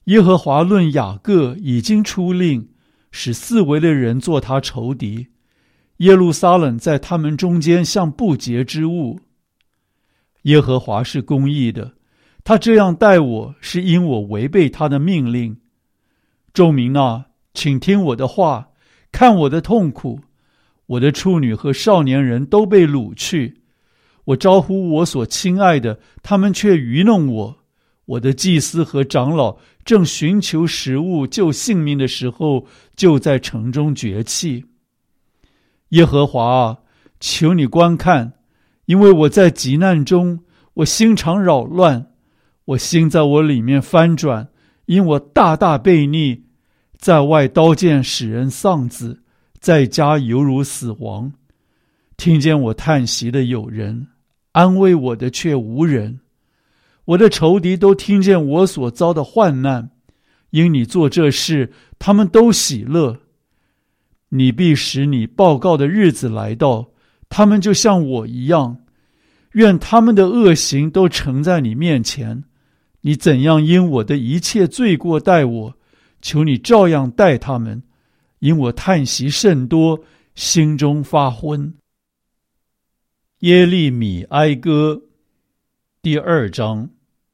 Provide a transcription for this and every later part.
耶和华论雅各已经出令，使四围的人做他仇敌，耶路撒冷在他们中间像不洁之物。耶和华是公义的，他这样待我，是因我违背他的命令。众民啊，请听我的话，看我的痛苦。我的处女和少年人都被掳去，我招呼我所亲爱的，他们却愚弄我。我的祭司和长老正寻求食物救性命的时候，就在城中绝气。耶和华啊，求你观看，因为我在急难中，我心肠扰乱，我心在我里面翻转，因我大大悖逆，在外刀剑使人丧子，在家犹如死亡。听见我叹息的有人，安慰我的却无人。我的仇敌都听见我所遭的患难，因你做这事，他们都喜乐。你必使你报告的日子来到，他们就像我一样。愿他们的恶行都呈在你面前。你怎样因我的一切罪过待我，求你照样待他们，因我叹息甚多，心中发昏。耶利米哀歌第2章。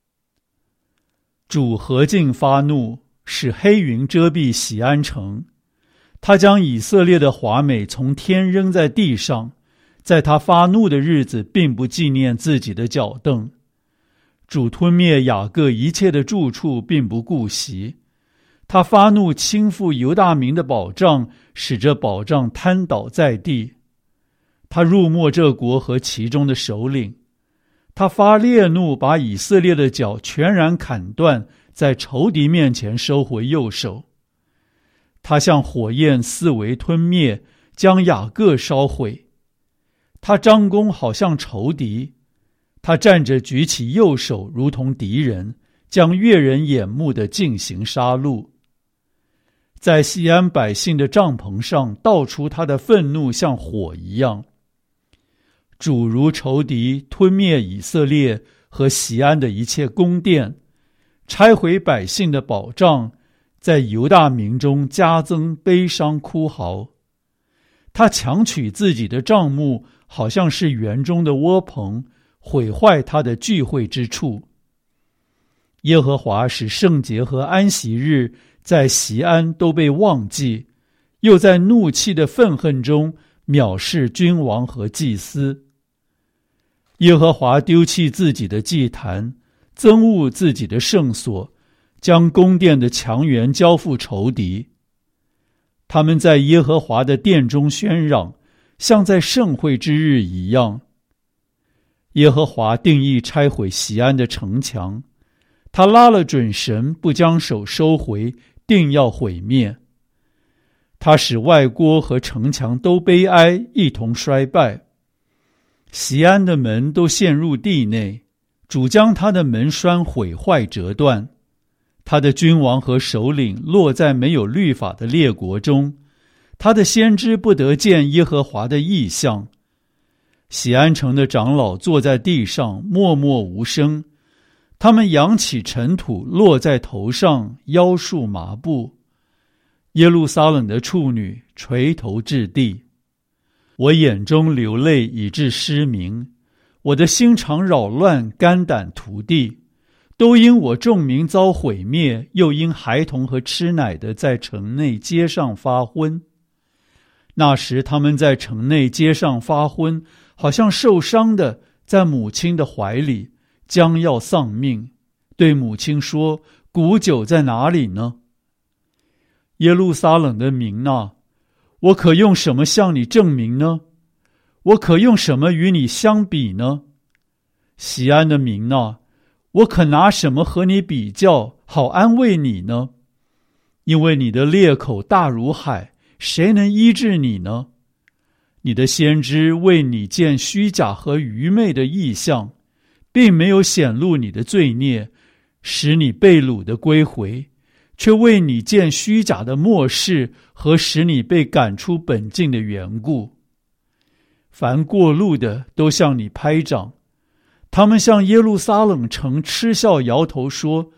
主何竟发怒，使黑云遮蔽喜安城。他将以色列的华美从天扔在地上，在他发怒的日子并不纪念自己的脚凳。主吞灭雅各一切的住处，并不顾惜。他发怒倾覆犹大民的保障，使这保障瘫倒在地。他辱没这国和其中的首领。他发烈怒，把以色列的脚全然砍断，在仇敌面前收回右手。他像火焰四围吞灭，将雅各烧毁。他张弓好像仇敌，他站着举起右手，如同敌人，将悦人眼目的进行杀戮。在西安百姓的帐篷上倒出他的愤怒，像火一样。主如仇敌吞灭以色列和西安的一切宫殿，拆毁百姓的保障，在犹大民中加增悲伤哭嚎。他强取自己的帐幕，好像是园中的窝棚，毁坏他的聚会之处。耶和华使圣节和安息日在西安都被忘记，又在怒气的愤恨中藐视君王和祭司。耶和华丢弃自己的祭坛，憎恶自己的圣所，将宫殿的墙垣交付仇敌。他们在耶和华的殿中喧嚷，像在盛会之日一样。耶和华定义拆毁西安的城墙，他拉了准绳，不将手收回，定要毁灭。他使外郭和城墙都悲哀，一同衰败。西安的门都陷入地内，主将他的门栓毁坏折断。他的君王和首领落在没有律法的列国中，他的先知不得见耶和华的异象。西安城的长老坐在地上，默默无声，他们扬起尘土落在头上，腰束麻布。耶路撒冷的处女垂头至地。我眼中流泪以致失明，我的心肠扰乱，肝胆涂地，都因我众民遭毁灭，又因孩童和吃奶的在城内街上发昏。那时他们在城内街上发昏，好像受伤的在母亲的怀里，将要丧命，对母亲说：古酒在哪里呢？耶路撒冷的民啊，我可用什么向你证明呢？我可用什么与你相比呢？西安的民啊，我可拿什么和你比较，好安慰你呢？因为你的裂口大如海，谁能医治你呢？你的先知为你见虚假和愚昧的异象，并没有显露你的罪孽，使你被掳的归回，却为你见虚假的末世和使你被赶出本境的缘故。凡过路的都向你拍掌，他们向耶路撒冷城嗤笑摇头说：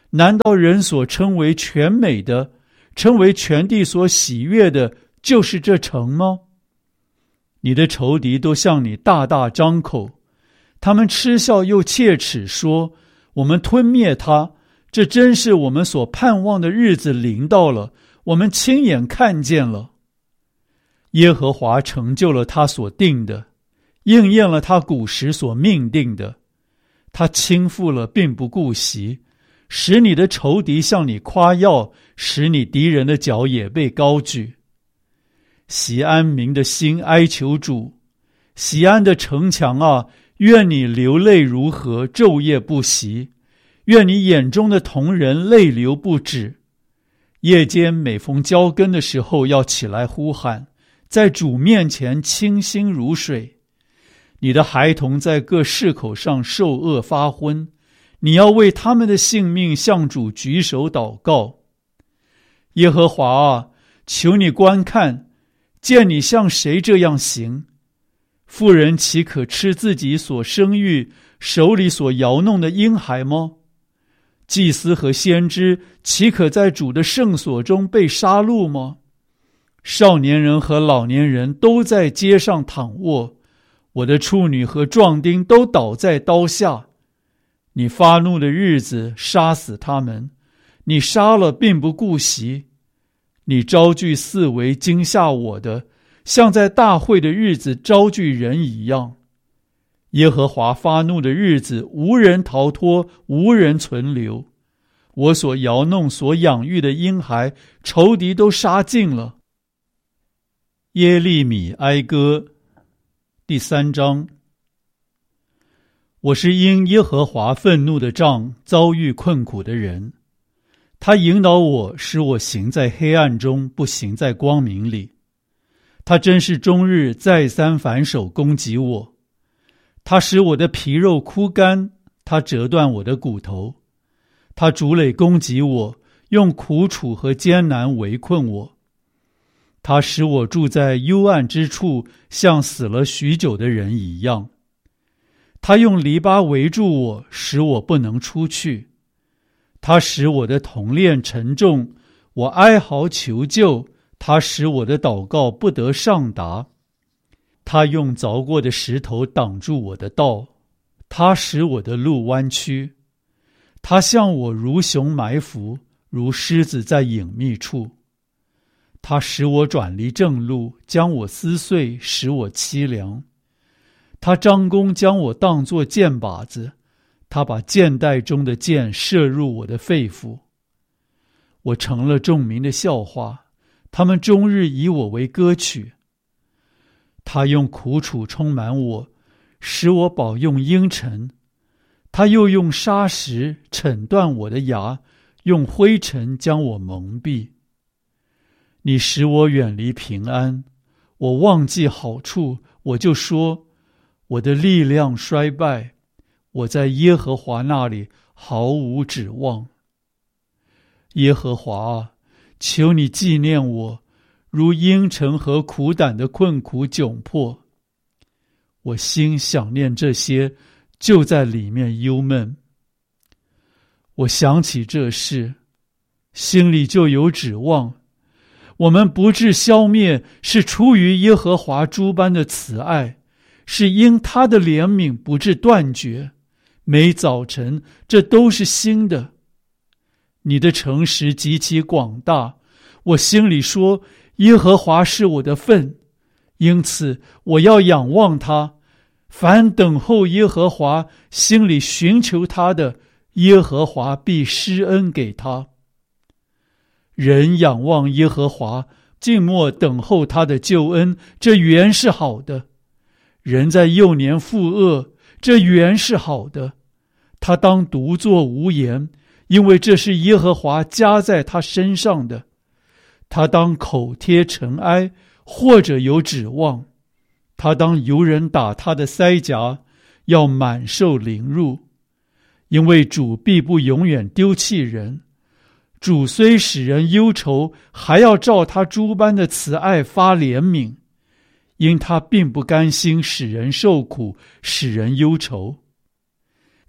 难道人所称为全美的，称为全地所喜悦的，就是这城吗？你的仇敌都向你大大张口，他们嗤笑又切齿说，我们吞灭他，这真是我们所盼望的日子临到了，我们亲眼看见了。耶和华成就了他所定的，应验了他古时所命定的。他倾覆了并不顾惜，使你的仇敌向你夸耀，使你敌人的脚也被高举。锡安民的心哀求主，锡安的城墙啊，愿你流泪如河，昼夜不息，愿你眼中的瞳人泪流不止。夜间每逢交更的时候，要起来呼喊，在主面前清心如水。你的孩童在各市口上受饿发昏，你要为他们的性命向主举手祷告。耶和华啊，求你观看，见你像谁这样行？妇人岂可吃自己所生育手里所摇弄的婴孩吗？祭司和先知岂可在主的圣所中被杀戮吗？少年人和老年人都在街上躺卧，我的处女和壮丁都倒在刀下。你发怒的日子杀死他们，你杀了并不顾惜。你招聚四围惊吓我的，像在大会的日子招聚人一样。耶和华发怒的日子，无人逃脱，无人存留。我所摇弄所养育的婴孩，仇敌都杀尽了。耶利米哀歌第3章。我是因耶和华愤怒的杖遭遇困苦的人，他引导我，使我行在黑暗中，不行在光明里。他真是终日再三反手攻击我，他使我的皮肉枯干，他折断我的骨头。他逐垒攻击我，用苦楚和艰难围困我。他使我住在幽暗之处，像死了许久的人一样。他用篱笆围住我，使我不能出去。他使我的铜链沉重，我哀嚎求救，他使我的祷告不得上达。他用凿过的石头挡住我的道，他使我的路弯曲。他向我如熊埋伏，如狮子在隐秘处。他使我转离正路，将我撕碎，使我凄凉。他张弓将我当作箭靶子，他把箭袋中的箭射入我的肺腑。我成了众民的笑话，他们终日以我为歌曲。他用苦楚充满我，使我饱用阴沉。他又用砂石惩断我的牙，用灰尘将我蒙蔽。你使我远离平安，我忘记好处，我就说，我的力量衰败，我在耶和华那里毫无指望。耶和华啊，求你纪念我，如阴沉和苦胆的困苦窘迫。我心想念这些，就在里面忧闷。我想起这事，心里就有指望。我们不致消灭，是出于耶和华诸般的慈爱，是因他的怜悯不致断绝。每早晨，这都是新的。你的诚实极其广大，我心里说，耶和华是我的份，因此我要仰望他。凡等候耶和华，心里寻求他的，耶和华必施恩给他。人仰望耶和华，静默等候他的救恩，这原是好的。人在幼年负恶，这原是好的。他当独坐无言，因为这是耶和华加在他身上的。他当口贴尘埃，或者有指望。他当由人打他的腮颊，要满受凌辱。因为主必不永远丢弃人，主虽使人忧愁，还要照他诸般的慈爱发怜悯，因他并不甘心使人受苦，使人忧愁。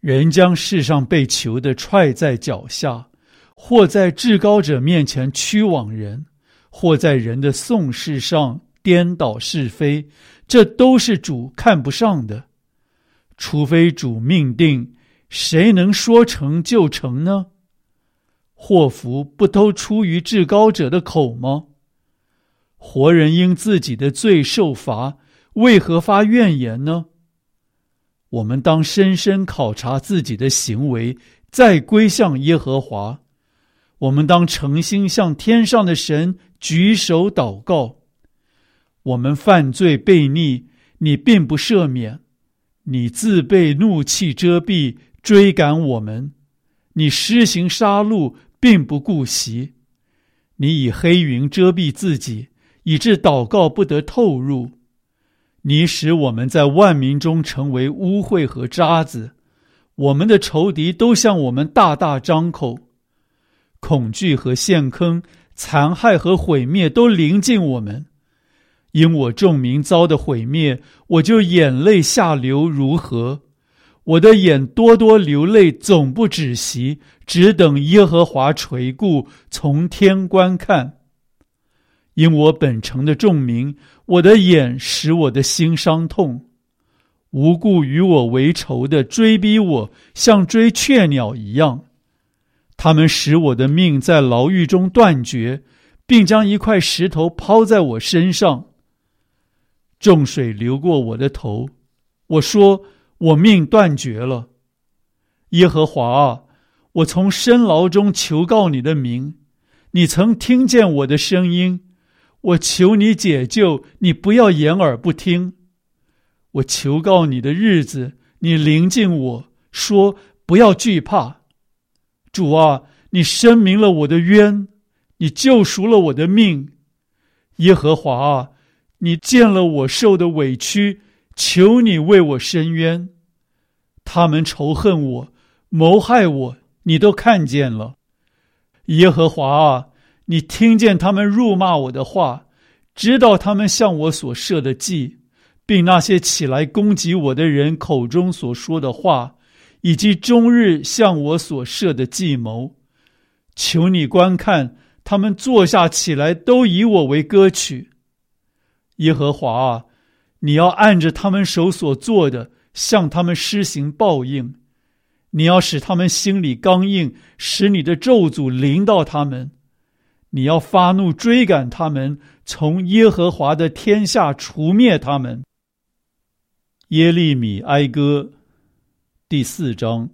人将世上被囚的踹在脚下，或在至高者面前屈枉人，或在人的讼事上颠倒是非，这都是主看不上的。除非主命定，谁能说成就成呢？祸福不都出于至高者的口吗？活人因自己的罪受罚，为何发怨言呢？我们当深深考察自己的行为，再归向耶和华。我们当诚心向天上的神举手祷告。我们犯罪悖逆，你并不赦免，你自被怒气遮蔽，追赶我们。你施行杀戮，并不顾惜。你以黑云遮蔽自己，以致祷告不得透入。你使我们在万民中成为污秽和渣子，我们的仇敌都向我们大大张口。恐惧和陷坑，残害和毁灭都临近我们。因我众民遭的毁灭，我就眼泪下流如河。我的眼多多流泪，总不止息，只等耶和华垂顾，从天观看。因我本城的众民，我的眼使我的心伤痛。无故与我为仇的追逼我，像追雀鸟一样。他们使我的命在牢狱中断绝，并将一块石头抛在我身上。众水流过我的头，我说我命断绝了。耶和华啊，我从深牢中求告你的名，你曾听见我的声音。我求你解救，你不要掩耳不听。我求告你的日子，你临近我，说不要惧怕。主啊，你申明了我的冤，你救赎了我的命。耶和华啊，你见了我受的委屈，求你为我伸冤。他们仇恨我，谋害我，你都看见了。耶和华啊，你听见他们辱骂我的话，知道他们向我所设的计，并那些起来攻击我的人口中所说的话，以及终日向我所设的计谋。求你观看，他们坐下起来，都以我为歌曲。耶和华啊，你要按着他们手所做的，向他们施行报应。你要使他们心里刚硬，使你的咒诅临到他们。你要发怒追赶他们，从耶和华的天下除灭他们。耶利米哀歌第4章。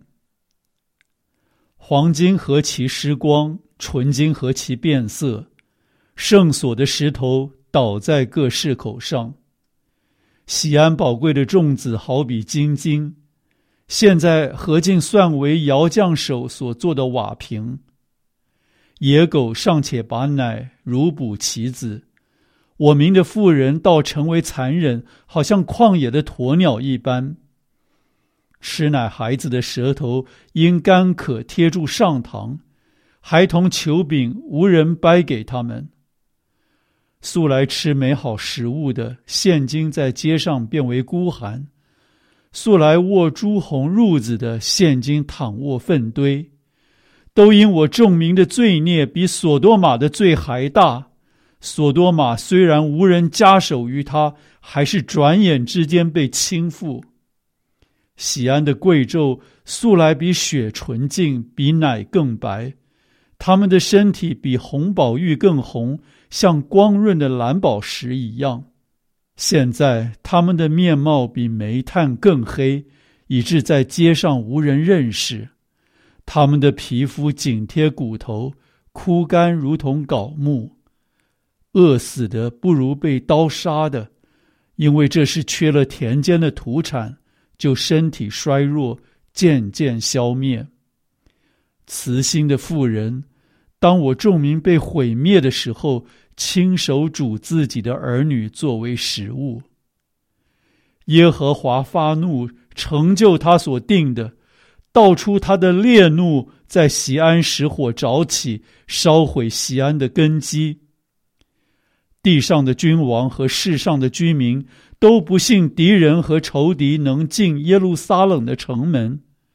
黄金何其失光，纯金何其变色，圣所的石头倒在各市口上。喜安宝贵的种子好比金晶，现在何竟算为窑匠手所做的瓦瓶。野狗尚且把奶乳哺其子，我民的妇人倒成为残忍，好像旷野的鸵鸟一般。吃奶孩子的舌头因干渴贴住上膛，孩童求饼无人掰给他们。素来吃美好食物的，现今在街上变为孤寒；素来握朱红褥子的，现今躺卧粪堆。都因我众民的罪孽比所多玛的罪还大。所多玛虽然无人加手于他，还是转眼之间被倾覆。喜安的贵胄素来比雪纯净，比奶更白。他们的身体比红宝玉更红，像光润的蓝宝石一样。现在他们的面貌比煤炭更黑，以致在街上无人认识。他们的皮肤紧贴骨头，枯干如同槁木。饿死的不如被刀杀的，因为这是缺了田间的土产，就身体衰弱，渐渐消灭。慈心的妇人，当我众民被毁灭的时候，亲手煮自己的儿女作为食物。耶和华发怒，成就他所定的，道出他的烈怒，在锡安使火着起，烧毁锡安的根基。地上的君王和世上的居民都不信敌人和仇敌能进耶路撒冷的城门。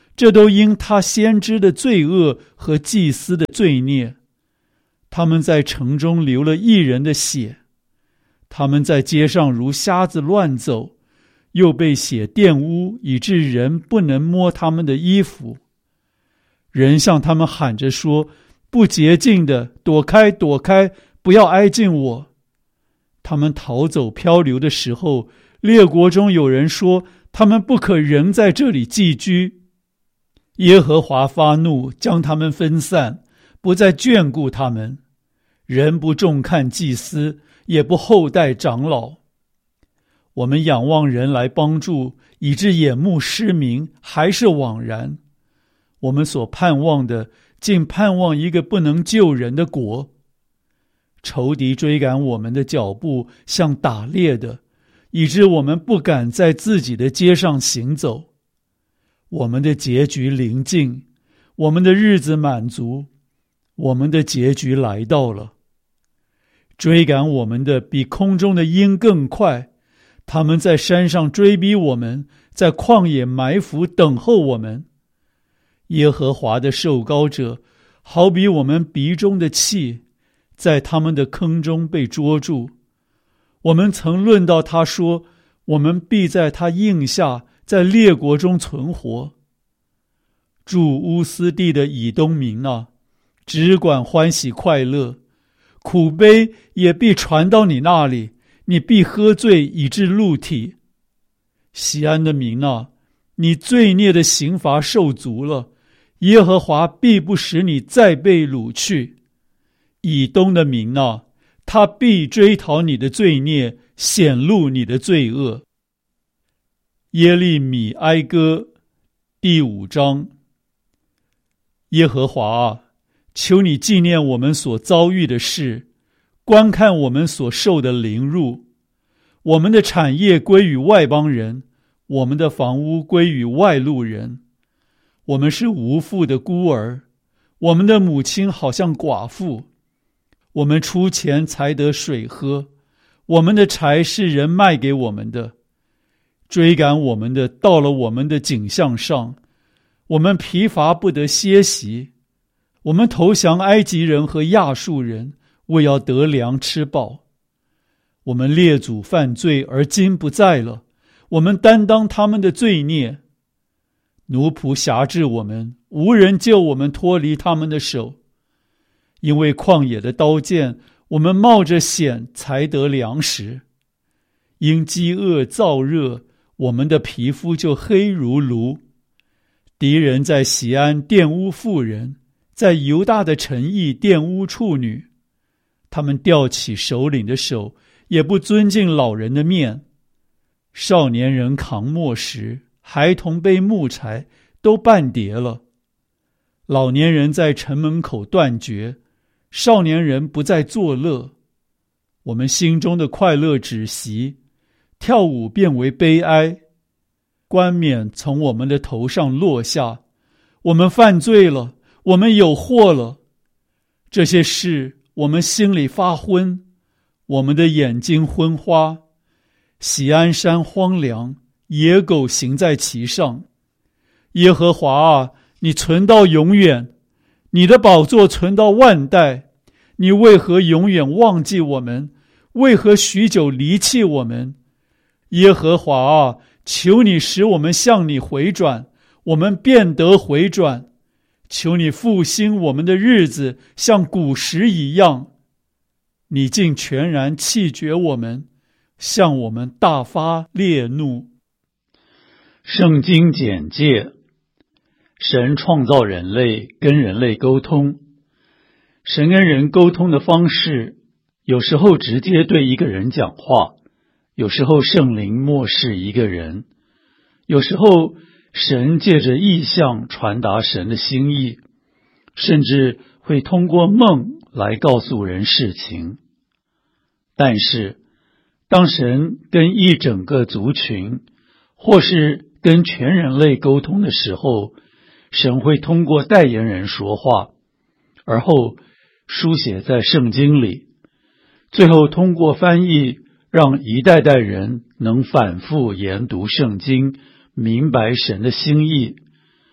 这都因他先知的罪恶和祭司的罪孽。他们在城中流了义人的血，他们在街上如瞎子乱走，又被血玷污，以致人不能摸他们的衣服。人向他们喊着说：不洁净的，躲开，躲开，不要挨近我。他们逃走漂流的时候，列国中有人说，他们不可仍在这里寄居。耶和华发怒，将他们分散，不再眷顾他们。人不重看祭司，也不厚待长老。我们仰望人来帮助，以致眼目失明，还是枉然。我们所盼望的，竟盼望一个不能救人的国。仇敌追赶我们的脚步，像打猎的，以致我们不敢在自己的街上行走。我们的结局临近，我们的日子满足，我们的结局来到了。追赶我们的比空中的鹰更快，他们在山上追逼我们，在旷野埋伏等候我们。耶和华的受膏者，好比我们鼻中的气，在他们的坑中被捉住。我们曾论到他说，我们必在他印下，在列国中存活。住乌斯地的以东民啊，只管欢喜快乐，苦悲也必传到你那里，你必喝醉以致露体。西安的民啊，你罪孽的刑罚受足了，耶和华必不使你再被掳去。以东的民啊，他必追讨你的罪孽，显露你的罪恶。耶利米哀歌第5章。耶和华啊，求你纪念我们所遭遇的事，观看我们所受的凌辱。我们的产业归于外邦人，我们的房屋归于外路人。我们是无父的孤儿，我们的母亲好像寡妇。我们出钱才得水喝，我们的柴是人卖给我们的。追赶我们的到了我们的颈项上，我们疲乏不得歇息。我们投降埃及人和亚述人，为要得粮吃饱。我们列祖犯罪而今不在了，我们担当他们的罪孽。奴仆辖制我们，无人救我们脱离他们的手。因为旷野的刀剑，我们冒着险才得粮食。因饥饿燥热，我们的皮肤就黑如炉。敌人在西安玷污妇人，在犹大的城邑玷污处女。他们吊起首领的手，也不尊敬老人的面。少年人扛磨石，孩童背木柴，都半跌了。老年人在城门口断绝，少年人不再作乐。我们心中的快乐止息，跳舞变为悲哀。冠冕从我们的头上落下，我们犯罪了，我们有祸了。这些事我们心里发昏，我们的眼睛昏花。喜安山荒凉，野狗行在其上。耶和华啊，你存到永远，你的宝座存到万代。你为何永远忘记我们？为何许久离弃我们？耶和华啊，求你使我们向你回转，我们便得回转。求你复兴我们的日子，像古时一样。你竟全然弃绝我们，向我们大发烈怒。圣经简介：神创造人类，跟人类沟通。神跟人沟通的方式，有时候直接对一个人讲话，有时候圣灵默示一个人，有时候神借着意象传达神的心意，甚至会通过梦来告诉人事情。但是当神跟一整个族群，或是跟全人类沟通的时候，神会通过代言人说话，而后书写在圣经里，最后通过翻译，让一代代人能反复研读圣经，明白神的心意。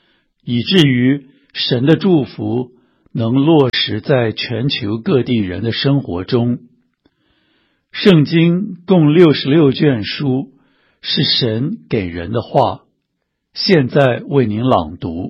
以至于神的祝福能落实在全球各地人的生活中。圣经共66卷书，是神给人的话。现在为您朗读。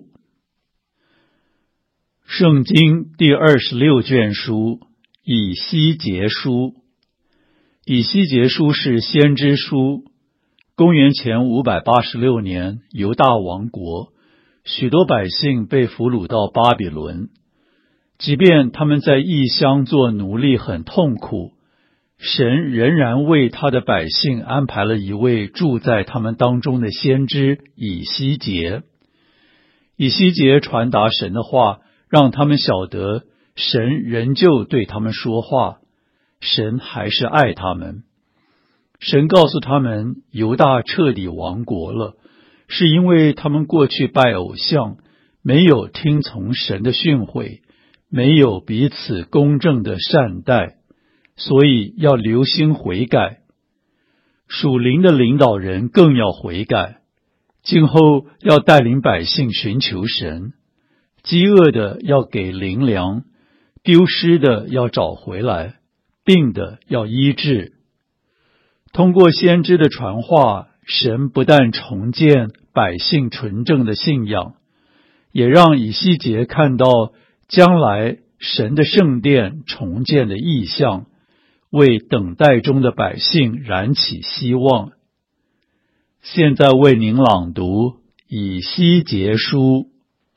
圣经第26卷书，以西结书。以西结书是先知书。公元前586年，犹大王国，许多百姓被俘虏到巴比伦。即便他们在异乡做奴隶很痛苦，神仍然为他的百姓安排了一位住在他们当中的先知以西结。以西结传达神的话，让他们晓得神仍旧对他们说话，神还是爱他们。神告诉他们，犹大彻底亡国了，是因为他们过去拜偶像，没有听从神的训诲，没有彼此公正的善待，所以要留心悔改。属灵的领导人更要悔改，今后要带领百姓寻求神，饥饿的要给灵粮，丢失的要找回来，病的要医治。通过先知的传话，神不但重建百姓纯正的信仰，也让以西结看到将来神的圣殿重建的意象，为等待中的百姓燃起希望。现在为您朗读以西结书。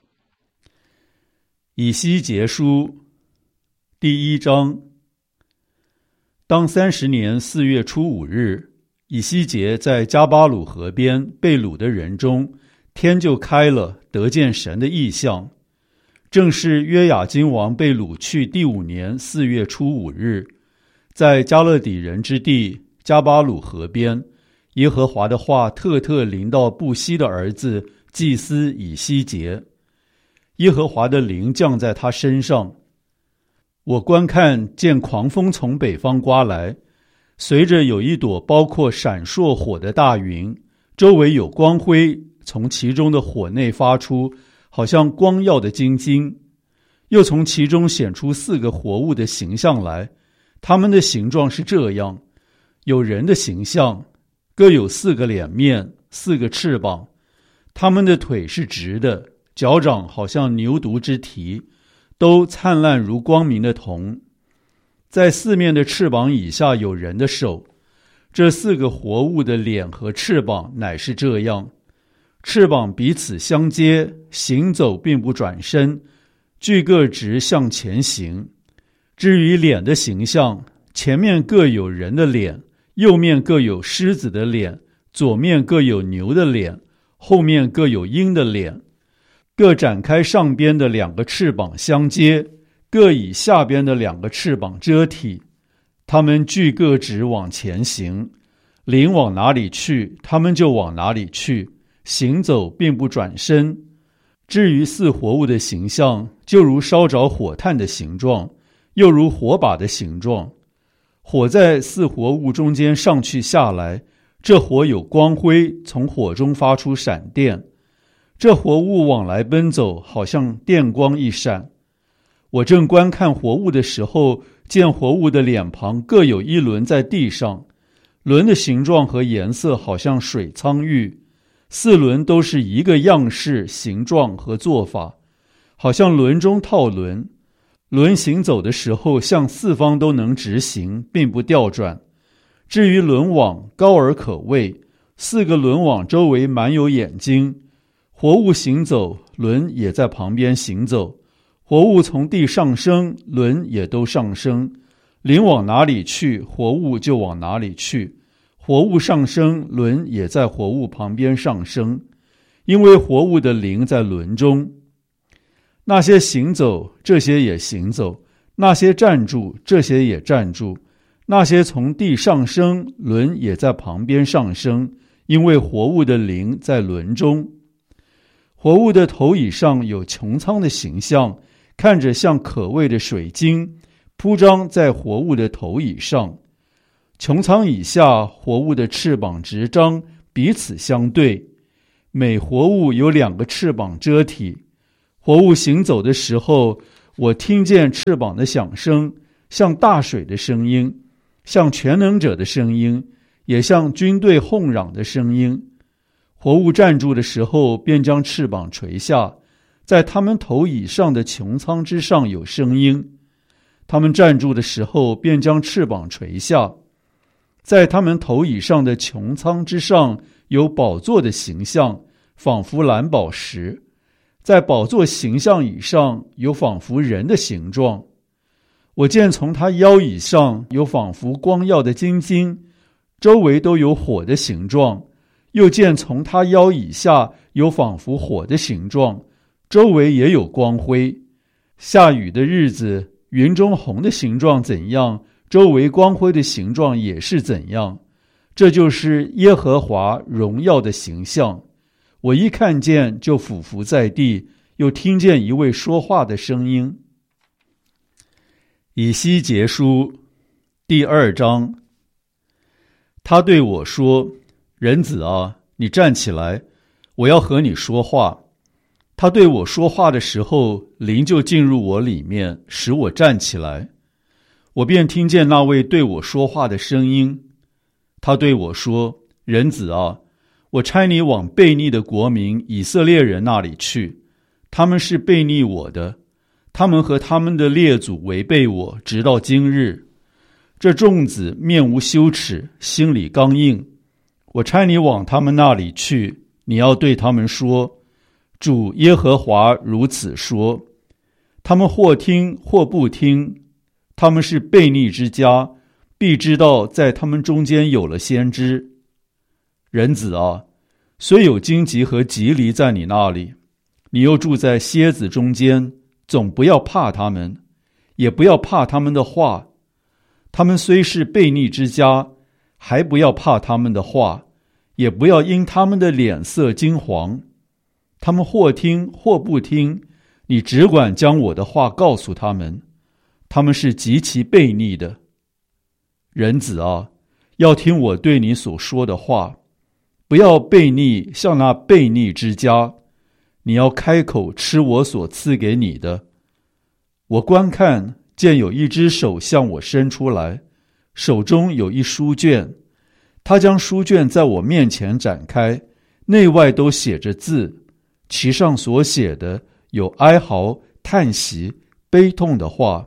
以西结书第1章。当30年4月初5日，以西结在加巴鲁河边被掳的人中，天就开了，得见神的异象。正是约雅斤王被掳去第5年4月初5日，在加勒底人之地加巴鲁河边，耶和华的话特特临到布西的儿子祭司以西结。耶和华的灵降在他身上。我观看，见狂风从北方刮来，随着有一朵包括闪烁火的大云，周围有光辉从其中的火内发出，好像光耀的金晶。又从其中显出4个活物的形象来，它们的形状是这样：有人的形象，各有4个脸面，4个翅膀，它们的腿是直的，脚掌好像牛犊之蹄，都灿烂如光明的铜。在4面的翅膀以下有人的手。这4个活物的脸和翅膀乃是这样：翅膀彼此相接，行走并不转身，俱各直向前行。至于脸的形象，前面各有人的脸，右面各有狮子的脸，左面各有牛的脸，后面各有鹰的脸。各展开上边的2个翅膀相接，各以下边的2个翅膀遮体。他们俱各直往前行，灵往哪里去，他们就往哪里去，行走并不转身。至于4活物的形象，就如烧着火炭的形状，又如火把的形状。火在4活物中间上去下来，这火有光辉，从火中发出闪电。这活物往来奔走，好像电光一闪。我正观看活物的时候，见活物的脸庞各有1轮在地上，轮的形状和颜色好像水苍玉，4轮都是一个样式、形状和做法，好像轮中套轮。轮行走的时候，向4方都能直行，并不调转。至于轮网，高而可畏，4个轮网周围满有眼睛。活物行走，轮也在旁边行走。活物从地上升，轮也都上升。灵往哪里去，活物就往哪里去。活物上升，轮也在活物旁边上升，因为活物的灵在轮中。那些行走，这些也行走；那些站住，这些也站住；那些从地上升，轮也在旁边上升，因为活物的灵在轮中。活物的头以上有穹苍的形象，看着像可畏的水晶，铺张在活物的头以上。穹苍以下，活物的翅膀直张，彼此相对。每活物有2个翅膀遮体， 活物行走的时候，我听见翅膀的响声，像大水的声音，像全能者的声音，也像军队哄嚷的声音。活物站住的时候，便将翅膀垂下，在他们头以上的穹苍之上有声音。他们站住的时候，便将翅膀垂下，在他们头以上的穹苍之上有宝座的形象，仿佛蓝宝石。在宝座形象以上有仿佛人的形状。我见从他腰以上有仿佛光耀的金晶，周围都有火的形状。又见从他腰以下有仿佛火的形状，周围也有光辉。下雨的日子，云中红的形状怎样，周围光辉的形状也是怎样。这就是耶和华荣耀的形象。我一看见就俯伏在地，又听见一位说话的声音。以西结书第2章。他对我说：人子啊，你站起来，我要和你说话。他对我说话的时候，灵就进入我里面，使我站起来。我便听见那位对我说话的声音。他对我说：人子啊，我差你往悖逆的国民以色列人那里去，他们是悖逆我的，他们和他们的列祖违背我，直到今日。这众子面无羞耻，心里刚硬。我差你往他们那里去，你要对他们说：主耶和华如此说。他们或听或不听，他们是悖逆之家，必知道在他们中间有了先知。人子啊，虽有荆棘和棘藜在你那里，你又住在蝎子中间，总不要怕他们，也不要怕他们的话。他们虽是悖逆之家，还不要怕他们的话，也不要因他们的脸色惊惶。他们或听或不听，你只管将我的话告诉他们。他们是极其悖逆的。人子啊，要听我对你所说的话，不要悖逆像那悖逆之家。你要开口吃我所赐给你的。我观看，见有一只手向我伸出来，手中有一书卷。他将书卷在我面前展开，内外都写着字，其上所写的有哀嚎、叹息、悲痛的话。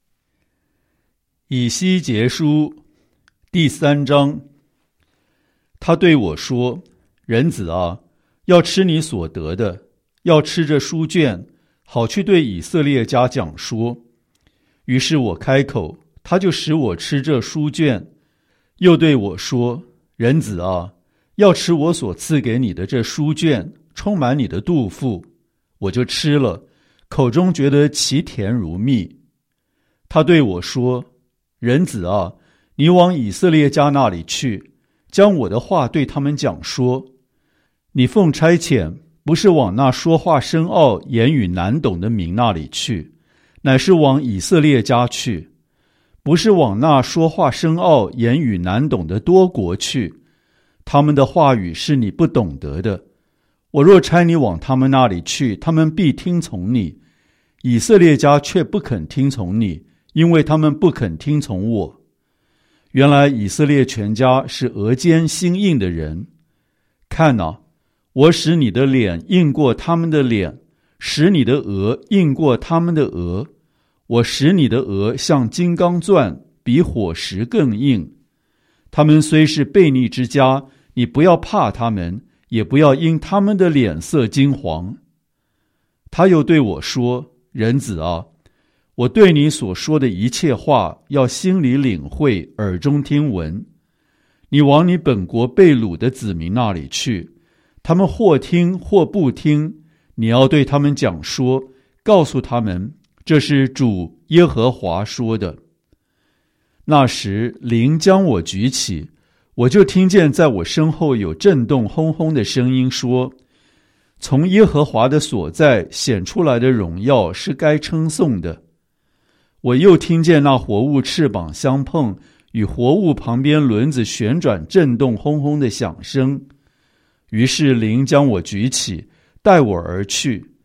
以西结书第3章。他对我说：人子啊，要吃你所得的，要吃这书卷，好去对以色列家讲说。于是我开口，他就使我吃这书卷。又对我说：人子啊，要吃我所赐给你的这书卷，充满你的肚腹。我就吃了，口中觉得其甜如蜜。他对我说：人子啊，你往以色列家那里去，将我的话对他们讲说。你奉差遣，不是往那说话深奥、言语难懂的民那里去，乃是往以色列家去。不是往那说话深奥、言语难懂的多国去，他们的话语是你不懂得的。我若差你往他们那里去，他们必听从你。以色列家却不肯听从你，因为他们不肯听从我。原来以色列全家是额间心硬的人。看哪，我使你的脸硬过他们的脸，使你的额硬过他们的额。我使你的额像金刚钻，比火石更硬。他们虽是悖逆之家，你不要怕他们，也不要因他们的脸色惊惶。他又对我说：人子啊，我对你所说的一切话，要心里领会，耳中听闻。你往你本国被掳的子民那里去，他们或听或不听，你要对他们讲说，告诉他们，这是主耶和华说的。那时灵将我举起，我就听见在我身后有震动轰轰的声音说：从耶和华的所在显出来的荣耀是该称颂的。我又听见那活物翅膀相碰，与活物旁边轮子旋转震动轰轰的响声。于是灵将我举起，带我而去。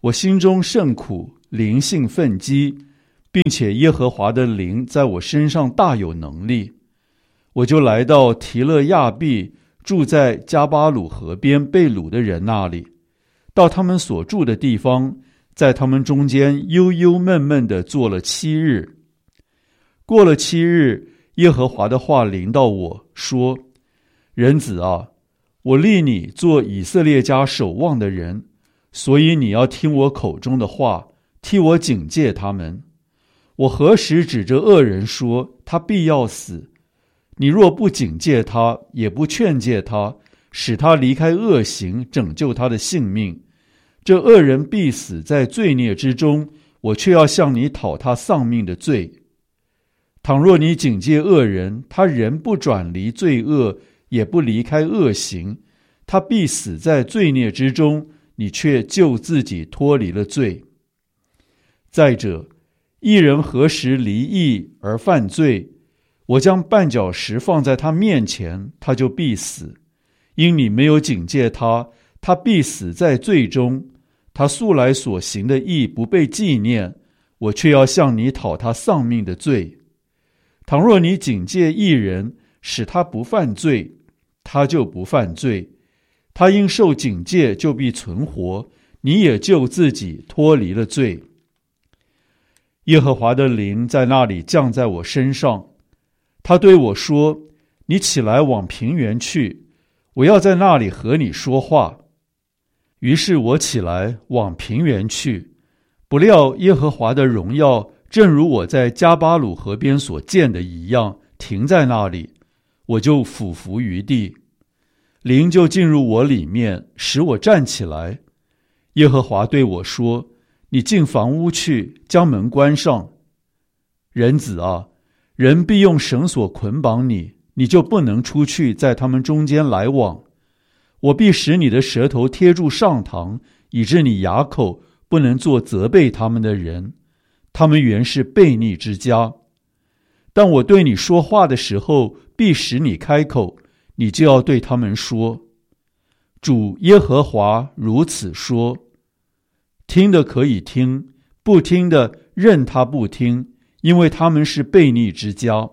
我心中甚苦，灵性愤激，并且耶和华的灵在我身上大有能力。我就来到提勒亚毕，住在加巴鲁河边被掳的人那里，到他们所住的地方，在他们中间忧忧闷闷地坐了7日。过了7日，耶和华的话临到我说：人子啊，我立你做以色列家守望的人，所以你要听我口中的话，替我警戒他们。我何时指着恶人说他必要死？你若不警戒他，也不劝诫他，使他离开恶行，拯救他的性命，这恶人必死在罪孽之中，我却要向你讨他丧命的罪。倘若你警戒恶人，他仍不转离罪恶，也不离开恶行，他必死在罪孽之中，你却救自己脱离了罪。再者，义人何时离义而犯罪？我将绊脚石放在他面前，他就必死。因你没有警戒他，他必死在罪中。他素来所行的义不被纪念，我却要向你讨他丧命的罪。倘若你警戒义人，使他不犯罪，他就不犯罪。他因受警戒就必存活，你也救自己脱离了罪。耶和华的灵在那里降在我身上，他对我说：你起来往平原去，我要在那里和你说话。于是我起来往平原去，不料耶和华的荣耀正如我在加巴鲁河边所见的一样，停在那里，我就俯伏于地。灵就进入我里面，使我站起来。耶和华对我说：你进房屋去，将门关上。人子啊，人必用绳索捆绑你，你就不能出去在他们中间来往。我必使你的舌头贴住上膛，以致你哑口不能做责备他们的人。他们原是悖逆之家。但我对你说话的时候，必使你开口，你就要对他们说：主耶和华如此说。听的可以听，不听的任他不听，因为他们是悖逆之家。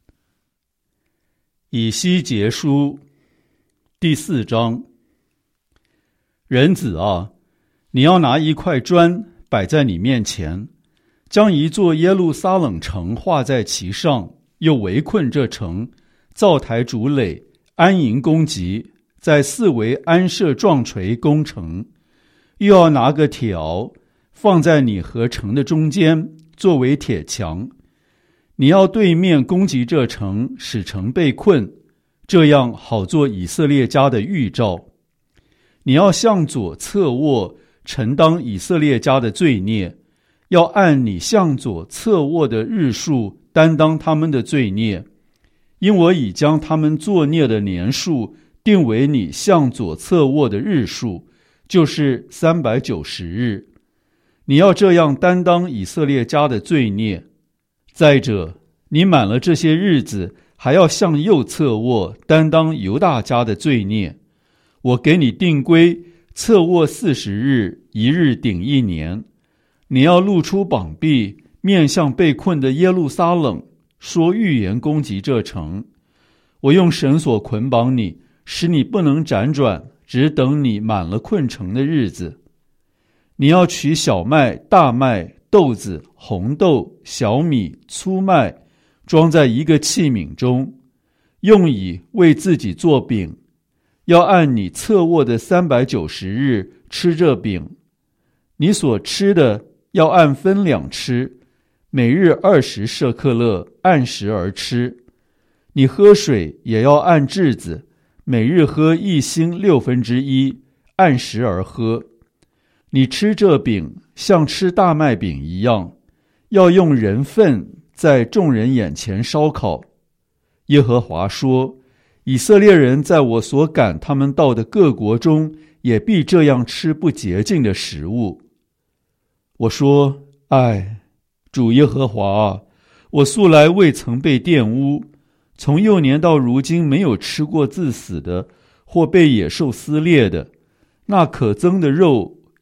以西结书第4章。人子啊，你要拿一块砖摆在你面前，将一座耶路撒冷城画在其上，又围困这城，造台筑垒，安营攻击，在四围安设撞锤攻城。又要拿个铁鳌放在你和城的中间，作为铁墙。你要对面攻击这城，使城被困，这样好做以色列家的预兆。你要向左侧卧，承当以色列家的罪孽，要按你向左侧卧的日数担当他们的罪孽，因我已将他们作孽的年数定为你向左侧卧的日数，就是390日。你要这样担当以色列家的罪孽。再者，你满了这些日子，还要向右侧卧，担当犹大家的罪孽。我给你定规，侧卧40日，一日顶1年。你要露出膀臂，面向被困的耶路撒冷，说预言攻击这城。我用绳索捆绑你，使你不能辗转，只等你满了困城的日子。你要取小麦、大麦、豆子、红豆、小米、粗麦，装在一个器皿中，用以为自己做饼。要按你侧卧的390日吃这饼。你所吃的要按分量吃，每日20舍克勒，按时而吃。你喝水也要按质子，每日喝1星1/6，按时而喝。你吃这饼像吃大麦饼一样，要用人粪在众人眼前烧烤。耶和华说：以色列人在我所赶他们到的各国中，也必这样吃不洁净的食物。我说：唉，主耶和华啊，我素来未曾被玷污，从幼年到如今没有吃过自死的，或被野兽撕裂的，那可憎的肉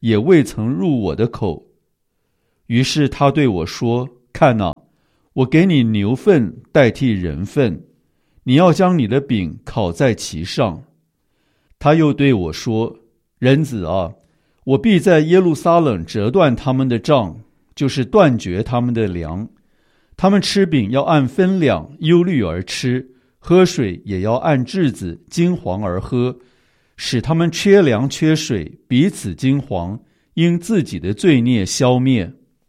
也未曾入我的口。于是他对我说，看哪，我给你牛粪代替人粪，你要将你的饼烤在其上。他又对我说，人子啊，我必在耶路撒冷折断他们的杖，就是断绝他们的粮。他们吃饼要按分量忧虑而吃，喝水也要按质子金黄而喝，使他们缺粮缺水，彼此惊惶，因自己的罪孽消灭。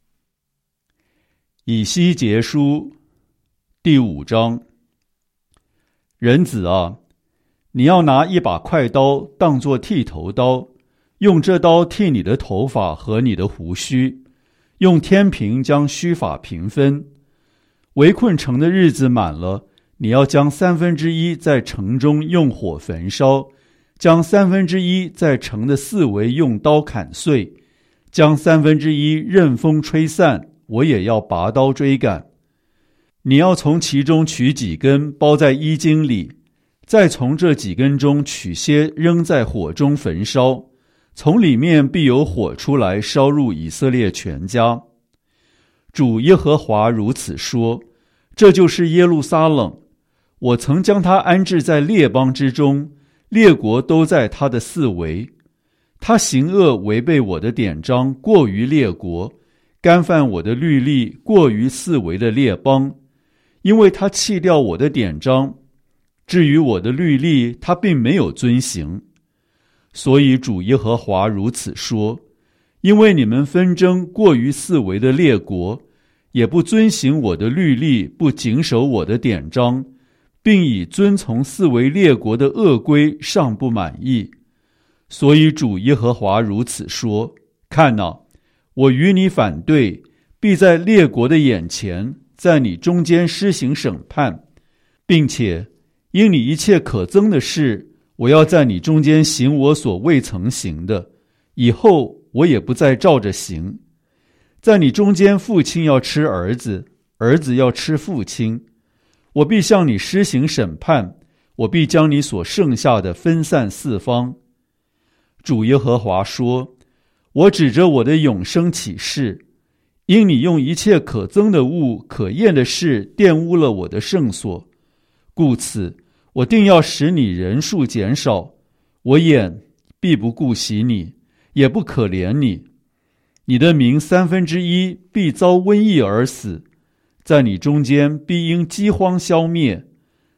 以西结书第5章。人子啊，你要拿一把快刀当作剃头刀，用这刀剃你的头发和你的胡须，用天平将须发平分。围困城的日子满了，你要将1/3在城中用火焚烧，将1/3在城的四围用刀砍碎，将1/3任风吹散，我也要拔刀追赶。你要从其中取几根包在衣襟里，再从这几根中取些扔在火中焚烧，从里面必有火出来烧入以色列全家。主耶和华如此说，这就是耶路撒冷，我曾将它安置在列邦之中，列国都在它的四围。他行恶违背我的典章，过于列国，干犯我的律例，过于四围的列邦。因为他弃掉我的典章，至于我的律例，他并没有遵行。所以主耶和华如此说，因为你们纷争过于四围的列国，也不遵行我的律例，不谨守我的典章，并以遵从四围列国的恶规尚不满意。所以主耶和华如此说，看哪，我与你反对，必在列国的眼前，在你中间施行审判，并且因你一切可憎的事，我要在你中间行我所未曾行的，以后我也不再照着行。在你中间，父亲要吃儿子，儿子要吃父亲。我必向你施行审判，我必将你所剩下的分散四方。主耶和华说，我指着我的永生起誓，因你用一切可憎的物、可厌的事玷污了我的圣所，故此我定要使你人数减少，我眼必不顾惜你，也不可怜你。你的民1/3必遭瘟疫而死，在你中间必因饥荒消灭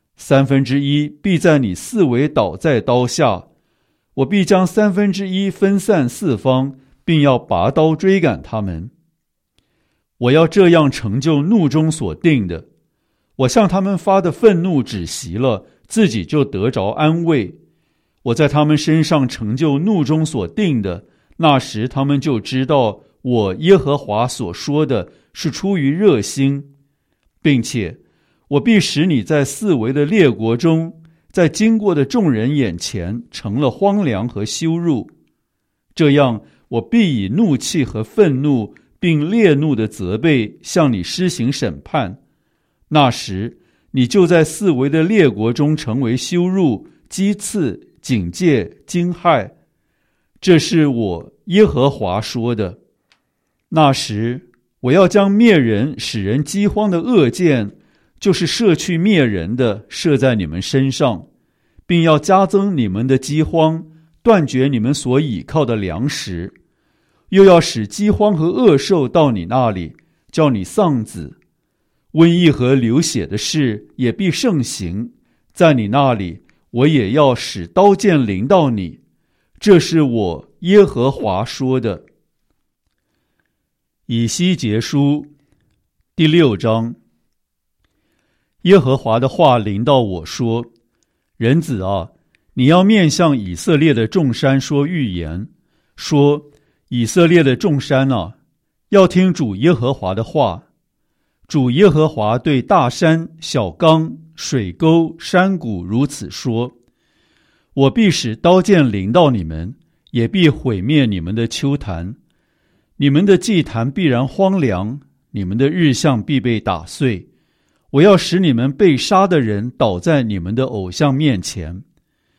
，1/3必在你四围倒在刀下。我必将1/3分散四方，并要拔刀追赶他们。我要这样成就怒中所定的。我向他们发的愤怒止息了，自己就得着安慰。我在他们身上成就怒中所定的，那时他们就知道我耶和华所说的是出于热心，并且我必使你在四围的列国中，在经过的众人眼前成了荒凉和羞辱。这样我必以怒气和愤怒并烈怒的责备向你施行审判，那时你就在四围的列国中成为羞辱、讥刺、警戒、惊骇。这是我耶和华说的。那时我要将灭人使人饥荒的恶箭，就是射去灭人的，射在你们身上，并要加增你们的饥荒，断绝你们所倚靠的粮食，又要使饥荒和恶兽到你那里，叫你丧子。瘟疫和流血的事也必盛行，在你那里，我也要使刀剑临到你。这是我耶和华说的。以西结书第6章。耶和华的话临到我说，人子啊，你要面向以色列的众山说预言，说，以色列的众山啊，要听主耶和华的话。主耶和华对大山、小冈、水沟、山谷如此说，我必使刀剑临到你们，也必毁灭你们的丘坛，你们的祭坛必然荒凉，你们的日像必被打碎。我要使你们被杀的人倒在你们的偶像面前。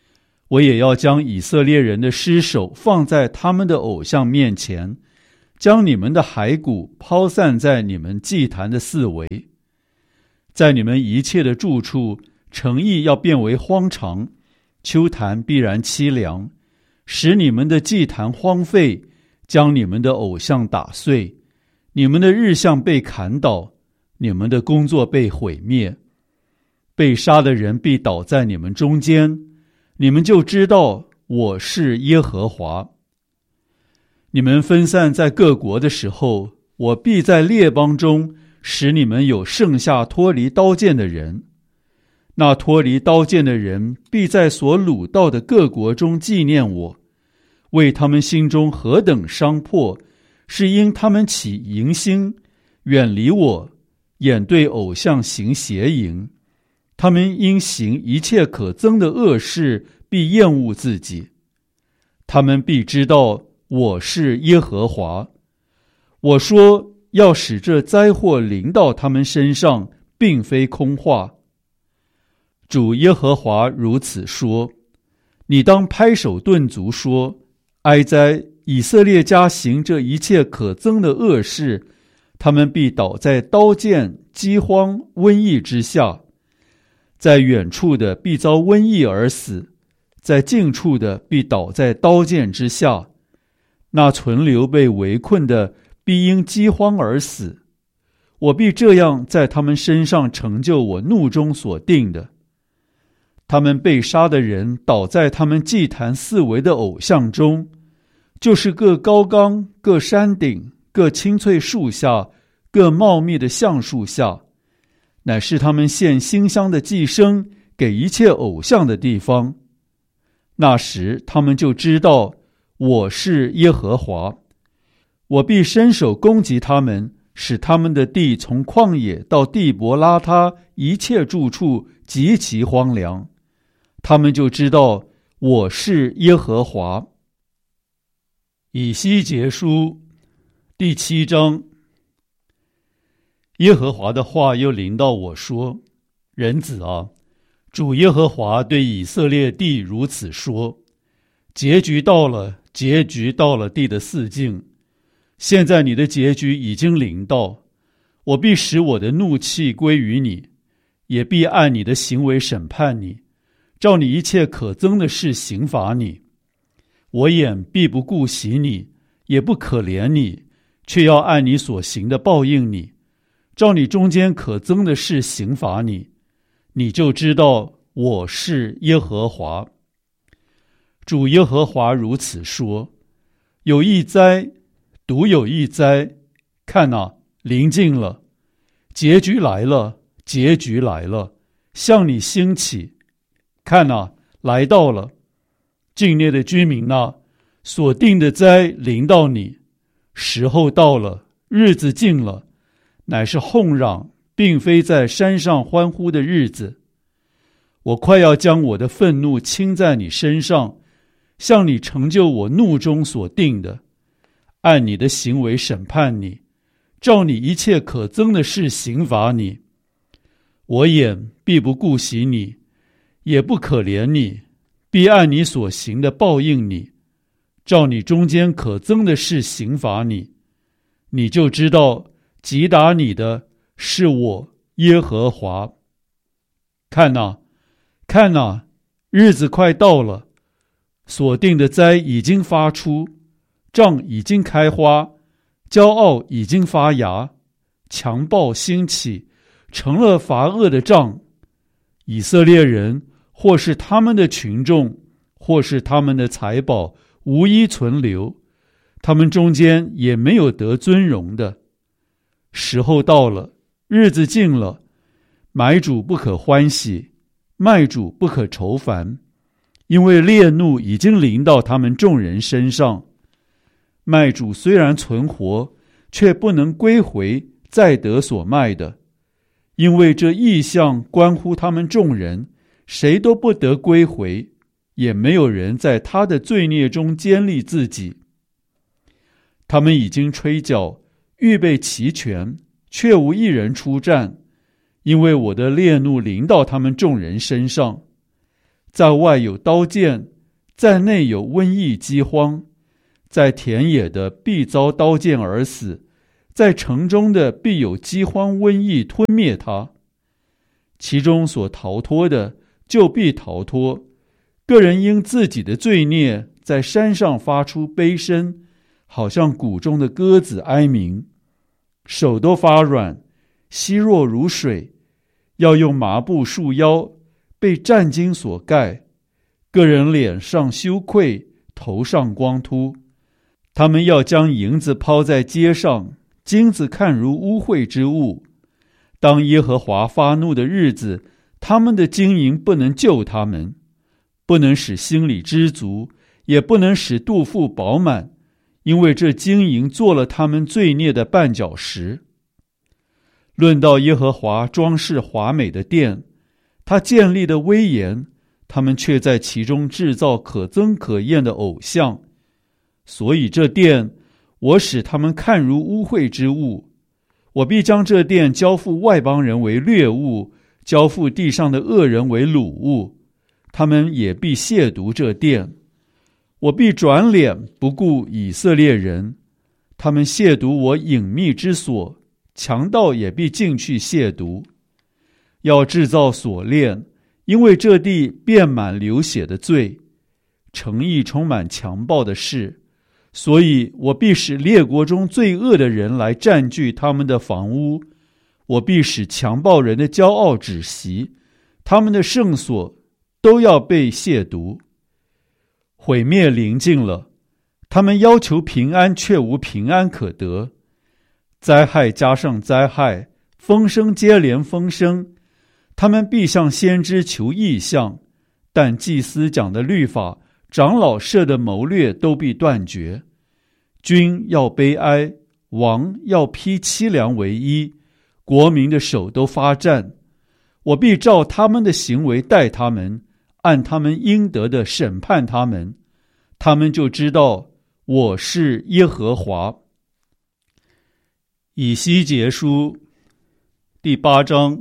我也要将以色列人的尸首放在他们的偶像面前，将你们的骸骨抛散在你们祭坛的四围。在你们一切的住处，城邑要变为荒场，丘坛必然凄凉，使你们的祭坛荒废，将你们的偶像打碎，你们的日像被砍倒，你们的工作被毁灭。被杀的人必倒在你们中间，你们就知道我是耶和华。你们分散在各国的时候，我必在列邦中使你们有剩下脱离刀剑的人。那脱离刀剑的人必在所掳到的各国中纪念我，为他们心中何等伤迫，是因他们起淫心，远离我，眼对偶像行邪淫。他们因行一切可憎的恶事，必厌恶自己。他们必知道我是耶和华。我说要使这灾祸临到他们身上，并非空话。主耶和华如此说：你当拍手顿足说，哀哉！以色列家行这一切可憎的恶事，他们必倒在刀剑、饥荒、瘟疫之下。在远处的必遭瘟疫而死，在近处的必倒在刀剑之下。那存留被围困的必因饥荒而死。我必这样在他们身上成就我怒中所定的。他们被杀的人倒在他们祭坛四围的偶像中，就是各高冈、各山顶、各青翠树下、各茂密的橡树下，乃是他们献馨香的祭牲给一切偶像的地方。那时他们就知道我是耶和华。我必伸手攻击他们，使他们的地从旷野到地伯拉他一切住处极其荒凉。他们就知道我是耶和华。以西结书第7章。耶和华的话又临到我说：人子啊，主耶和华对以色列地如此说：结局到了，结局到了地的四境。现在你的结局已经临到，我必使我的怒气归于你，也必按你的行为审判你，照你一切可憎的事刑罚你。我眼必不顾惜你，也不可怜你，却要按你所行的报应你，照你中间可憎的事刑罚你。你就知道我是耶和华。主耶和华如此说：有一灾，独有一灾，看哪，临近了，结局来了，结局来了，向你兴起。看哪，来到了。境内的居民哪，所定的灾临到你，时候到了，日子近了，乃是哄嚷，并非在山上欢呼的日子。我快要将我的愤怒倾在你身上，向你成就我怒中所定的，按你的行为审判你，照你一切可憎的事刑罚你。我眼必不顾惜你，也不可怜你，必按你所行的报应你，照你中间可憎的事刑罚你。你就知道击打你的是我耶和华。看哪，看哪，日子快到了，所定的灾已经发出，杖已经开花，骄傲已经发芽，强暴兴起，成了罚恶的杖。以色列人或是他们的群众，或是他们的财宝，无一存留，他们中间也没有得尊荣的。时候到了，日子近了，买主不可欢喜，卖主不可愁烦，因为烈怒已经临到他们众人身上。卖主虽然存活，却不能归回再得所卖的，因为这异象关乎他们众人，谁都不得归回，也没有人在他的罪孽中坚立自己。他们已经吹角，预备齐全，却无一人出战，因为我的烈怒临到他们众人身上。在外有刀剑， 在内有瘟疫饥荒，在田野的必遭刀剑而死，在城中的必有饥荒瘟疫吞灭他。其中所逃脱的，就必逃脱。个人因自己的罪孽，在山上发出悲声，好像谷中的鸽子哀鸣，手都发软，稀弱如水，要用麻布束腰，被战巾所盖。个人脸上羞愧，头上光秃。他们要将银子抛在街上，金子看如污秽之物。当耶和华发怒的日子，他们的金银不能救他们，不能使心里知足，也不能使肚腹饱满，因为这金银做了他们罪孽的绊脚石。论到耶和华装饰华美的殿，他建立的威严，他们却在其中制造可憎可厌的偶像。所以这殿，我使他们看如污秽之物。我必将这殿交付外邦人为掠物，交付地上的恶人为掳物，他们也必亵渎这殿。我必转脸不顾以色列人，他们亵渎我隐秘之所，强盗也必进去亵渎。要制造锁链，因为这地遍满流血的罪，城邑充满强暴的事，所以我必使列国中罪恶的人来占据他们的房屋，我必使强暴人的骄傲止息，他们的圣所都要被亵渎。毁灭临近了，他们要求平安，却无平安可得。灾害加上灾害，风声接连风声，他们必向先知求异象，但祭司讲的律法，长老设的谋略都必断绝。君要悲哀，王要披凄凉为衣，国民的手都发战。我必照他们的行为待他们，按他们应得的审判他们，他们就知道我是耶和华。以西结书第8章。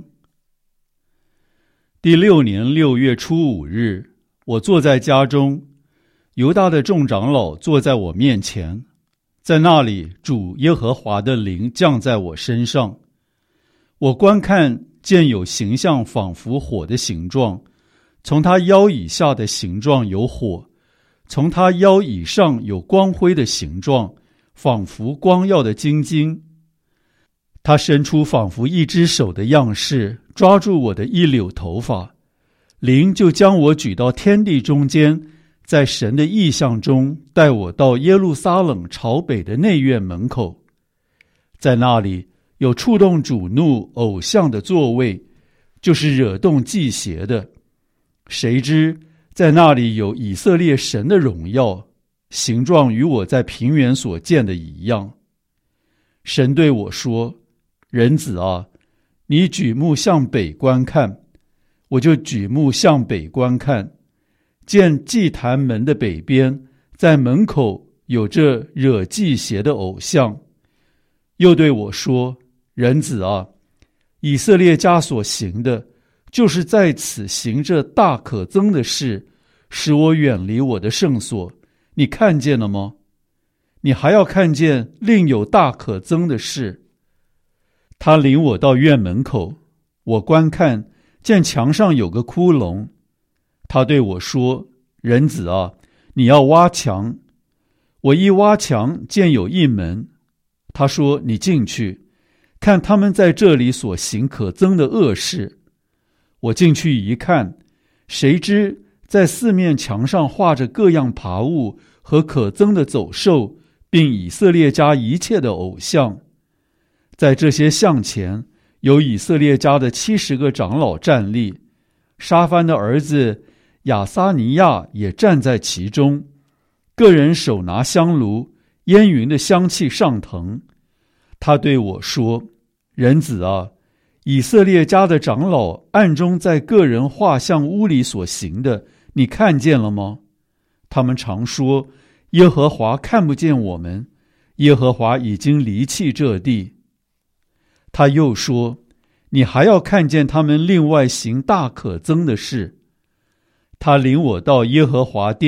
第6年6月初5日，我坐在家中，犹大的众长老坐在我面前，在那里主耶和华的灵降在我身上。我观看，见有形象仿佛火的形状，从他腰以下的形状有火，从他腰以上有光辉的形状，仿佛光耀的金晶。他伸出仿佛一只手的样式，抓住我的一绺头发，灵就将我举到天地中间，在神的意象中带我到耶路撒冷朝北的内院门口。在那里有触动主怒偶像的座位，就是惹动祭邪的。谁知在那里有以色列神的荣耀，形状与我在平原所见的一样。神对我说：人子啊，你举目向北观看。我就举目向北观看，见祭坛门的北边，在门口有这惹祭邪的偶像。又对我说：人子啊，以色列家所行的，就是在此行这大可憎的事，使我远离我的圣所。你看见了吗？你还要看见另有大可憎的事。他领我到院门口，我观看，见墙上有个窟窿。他对我说：人子啊，你要挖墙。我一挖墙，见有一门。他说：你进去，看他们在这里所行可憎的恶事。我进去一看，谁知在四面墙上画着各样爬物和可憎的走兽，并以色列家一切的偶像。在这些像前，有以色列家的70个长老站立，沙番的儿子亚撒尼亚也站在其中，个人手拿香炉，烟云的香气上腾。他对我说：人子啊，以色列家的长老暗中在个人画像屋里所行的，你看见了吗？他们常说：耶和华看不见我们，耶和华已经离弃这地。他又说：你还要看见他们另外行大可憎的事。他领我到耶和华殿，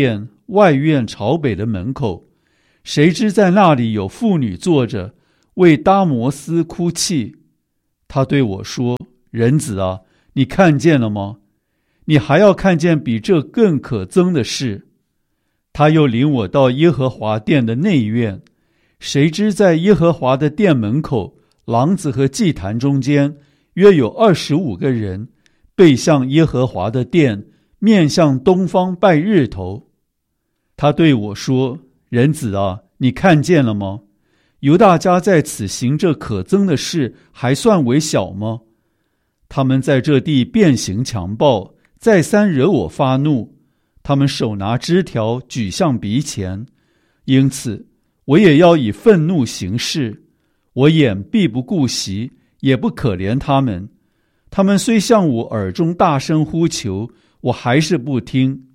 外院朝北的门口，谁知在那里有妇女坐着，为大摩斯哭泣。他对我说：人子啊，你看见了吗？你还要看见比这更可憎的事。他又领我到耶和华殿的内院，谁知在耶和华的殿门口，廊子和祭坛中间，约有25个人，背向耶和华的殿，面向东方拜日头。他对我说：人子啊，你看见了吗？犹大家在此行这可憎的事，还算为小吗？他们在这地遍行强暴，再三惹我发怒。他们手拿枝条举向鼻前，因此我也要以愤怒行事。我眼必不顾惜，也不可怜他们。他们虽向我耳中大声呼求，我还是不听。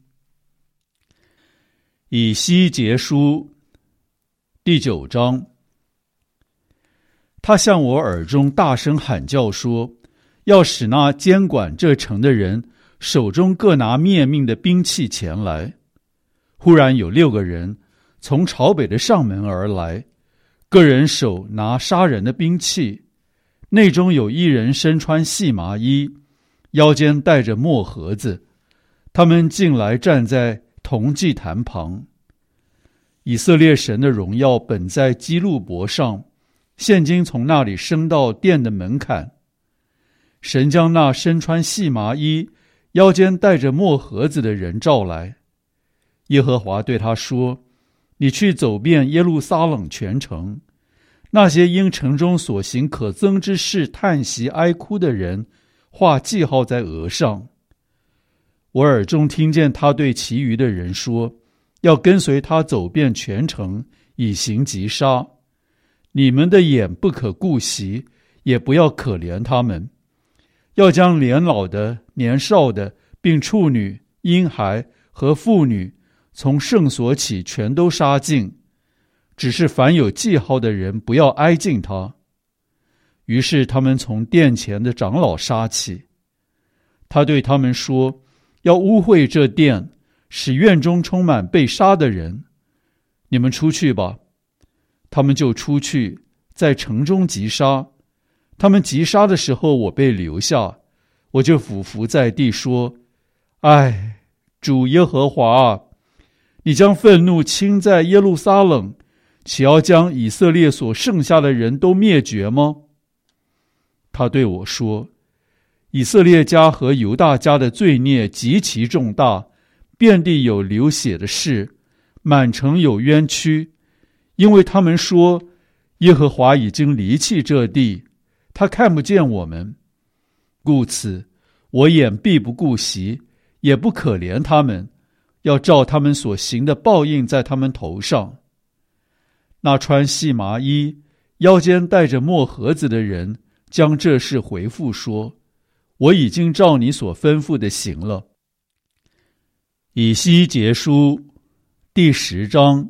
以西结书第9章。他向我耳中大声喊叫说，要使那监管这城的人手中各拿灭命的兵器前来。忽然有6个人从朝北的上门而来，个人手拿杀人的兵器，内中有一人身穿细麻衣，腰间带着墨盒子。他们进来站在铜祭坛旁。以色列神的荣耀本在基路伯上，现今从那里升到殿的门槛。神将那身穿细麻衣、腰间带着墨盒子的人召来。耶和华对他说：你去走遍耶路撒冷全城，那些因城中所行可憎之事叹息哀哭的人，画记号在额上。我耳中听见他对其余的人说，要跟随他走遍全城，以行击杀。你们的眼不可顾惜，也不要可怜他们，要将年老的、年少的，并处女、婴孩和妇女，从圣所起全都杀尽。只是凡有记号的人，不要挨近他。于是他们从殿前的长老杀起。他对他们说，要污秽这殿，使院中充满被杀的人。你们出去吧。他们就出去，在城中击杀。他们击杀的时候，我被留下，我就俯伏在地说：唉，主耶和华啊，你将愤怒倾在耶路撒冷，岂要将以色列所剩下的人都灭绝吗？他对我说：以色列家和犹大家的罪孽极其重大，遍地有流血的事，满城有冤屈，因为他们说，耶和华已经离弃这地，他看不见我们。故此，我眼必不顾惜，也不可怜他们，要照他们所行的报应在他们头上。那穿细麻衣、腰间带着墨盒子的人，将这事回复说：我已经照你所吩咐的行了。以西结书第10章。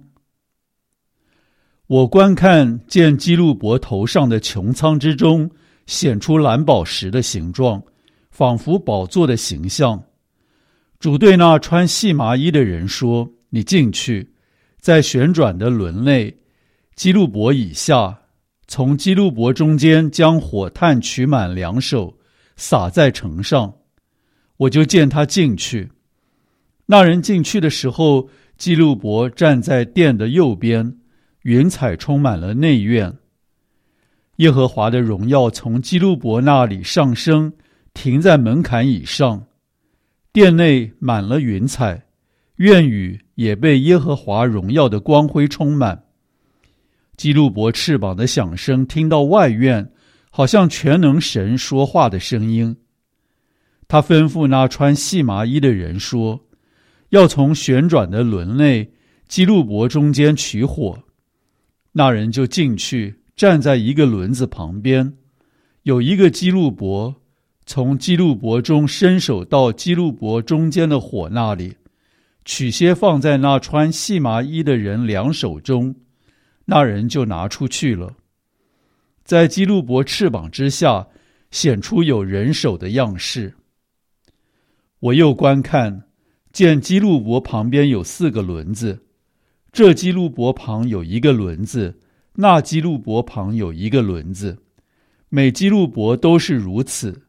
我观看，见基路伯头上的穹苍之中显出蓝宝石的形状，仿佛宝座的形象。主对那穿细麻衣的人说：你进去，在旋转的轮内，基路伯以下，从基路伯中间将火炭取满2手，撒在城上。我就见他进去。那人进去的时候，基路伯站在殿的右边，云彩充满了内院。耶和华的荣耀从基路伯那里上升，停在门槛以上。殿内满了云彩，院宇也被耶和华荣耀的光辉充满。基路伯翅膀的响声听到外院，好像全能神说话的声音。他吩咐那穿细麻衣的人说，要从旋转的轮内基路伯中间取火。那人就进去，站在一个轮子旁边，有一个基路伯，从基路伯中伸手到基路伯中间的火那里，取些放在那穿细麻衣的人2手中，那人就拿出去了。在基路伯翅膀之下显出有人手的样式。我又观看， 见基路伯旁边有4个轮子，这基路伯旁有1个轮子，那基路伯旁有1个轮子，每基路伯都是如此，